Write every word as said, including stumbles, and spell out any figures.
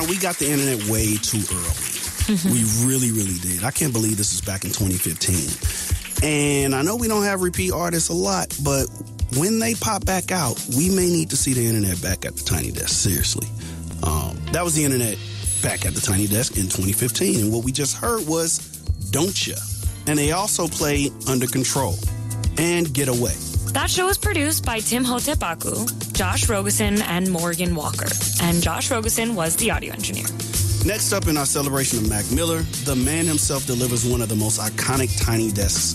Donna, we got the internet way too early. We really, really did. I can't believe this is back in twenty fifteen. And I know we don't have repeat artists a lot, but when they pop back out, we may need to see the internet back at the Tiny Desk. Seriously. Um, that was the internet back at the Tiny Desk in twenty fifteen. And what we just heard was Don't Ya. And they also played Under Control and Get Away. That show was produced by Tim Hotepaku, Josh Rogosin, and Morgan Walker. And Josh Rogosin was the audio engineer. Next up in our celebration of Mac Miller, the man himself delivers one of the most iconic Tiny Desks